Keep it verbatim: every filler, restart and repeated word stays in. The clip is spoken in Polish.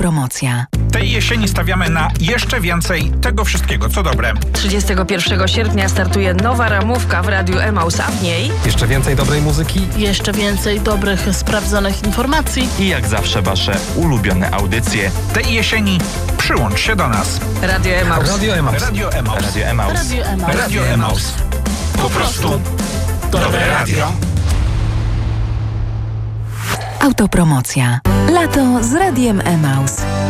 Autopromocja. Tej jesieni stawiamy na jeszcze więcej tego wszystkiego, co dobre. trzydziestego pierwszego sierpnia startuje nowa ramówka w Radiu Emaus, a w niej jeszcze więcej dobrej muzyki, jeszcze więcej dobrych, sprawdzonych informacji i jak zawsze wasze ulubione audycje. Tej jesieni przyłącz się do nas. Radio Emaus. Radio Emaus. Radio Emaus. Radio Emaus. Radio Emaus. Radio Emaus. Po prostu dobre radio. Autopromocja. Lato z Radiem Emaus.